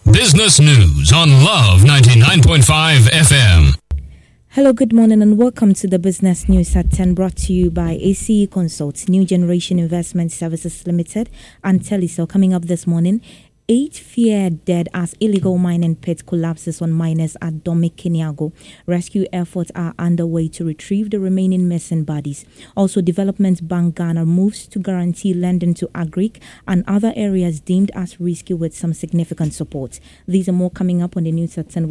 Business News on Love 99.5 FM. Hello, good morning and welcome to the Business News at 10, brought to you by ACE Consults, New Generation Investment Services Limited and Telecel. Coming up this morning, 8 feared dead as illegal mining pit collapses on miners at Dome Keniago. Rescue efforts are underway to retrieve the remaining missing bodies. Also, Development Bank Ghana moves to guarantee lending to agric and other areas deemed as risky with some significant support. These are more coming up on the news at 10.